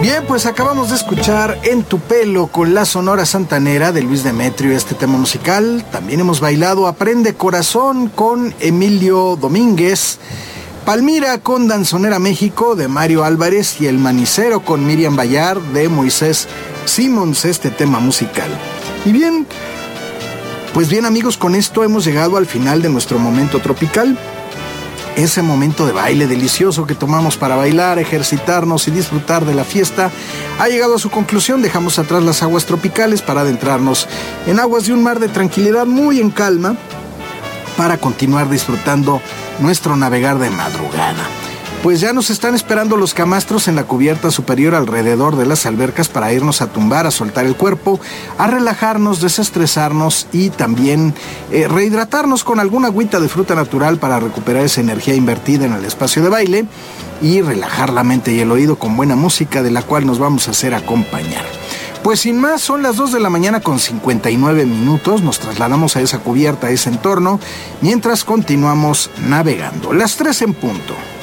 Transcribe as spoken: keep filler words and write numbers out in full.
Bien, pues acabamos de escuchar En tu pelo con la Sonora Santanera de Luis Demetrio, este tema musical. También hemos bailado Aprende Corazón con Emilio Domínguez, Palmira con Danzonera México de Mario Álvarez y El Manicero con Miriam Bayard de Moisés Simons, este tema musical. Y bien, pues bien amigos, con esto hemos llegado al final de nuestro momento tropical. Ese momento de baile delicioso que tomamos para bailar, ejercitarnos y disfrutar de la fiesta ha llegado a su conclusión. Dejamos atrás las aguas tropicales para adentrarnos en aguas de un mar de tranquilidad muy en calma para continuar disfrutando nuestro navegar de madrugada. Pues ya nos están esperando los camastros en la cubierta superior alrededor de las albercas para irnos a tumbar, a soltar el cuerpo, a relajarnos, desestresarnos y también eh, rehidratarnos con alguna agüita de fruta natural para recuperar esa energía invertida en el espacio de baile y relajar la mente y el oído con buena música de la cual nos vamos a hacer acompañar. Pues sin más, son las dos de la mañana con cincuenta y nueve minutos, nos trasladamos a esa cubierta, a ese entorno, mientras continuamos navegando. Las tres en punto.